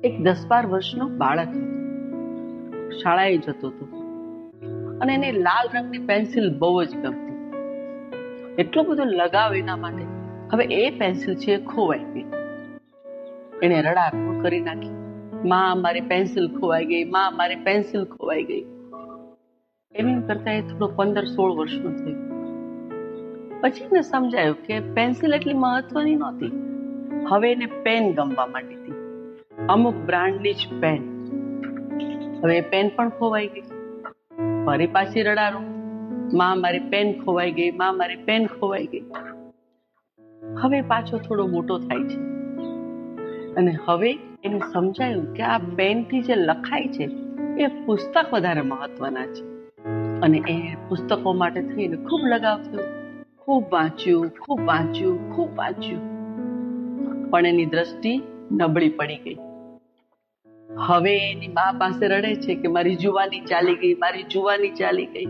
એક 10-12 વર્ષનો બાળક હતો. શાળાએ જતો હતો અને એને લાલ રંગની પેન્સિલ બહુ જ ગમતી. એટલો બધો લગાવ એના માટે. હવે એ પેન્સિલ છે એ ખોવાઈ ગઈ. એને રડારડ કરી નાખી, માં મારી પેન્સિલ ખોવાઈ ગઈ, માં મારી પેન્સિલ ખોવાઈ ગઈ. એમ કરતા એ થોડો 15-16 વર્ષનો થયો. પછી એને સમજાયું કે પેન્સિલ એટલી મહત્વની નહોતી. હવે એને પેન ગમવા માંડી હતી, અમુક બ્રાન્ડની જ પેન. હવે એ પેન પણ ખોવાઈ ગઈ. ફરી પાછી રડારો, માં મારી પેન ખોવાઈ ગઈ, માં મારી પેન ખોવાઈ ગઈ. હવે પાછો થોડો મોટો થાય છે અને હવે એને સમજાયું કે આ પેનથી જે લખાય છે એ પુસ્તક વધારે મહત્વના છે. અને એ પુસ્તકો માટે થઈને ખૂબ લગાવ થયો. ખૂબ વાંચ્યું, ખૂબ વાંચ્યું, ખૂબ વાંચ્યું. પણ એની દ્રષ્ટિ નબળી પડી ગઈ. હવે એની મા પાસે રડે છે કે મારી જુવાની ચાલી ગઈ, મારી જુવાની ચાલી ગઈ.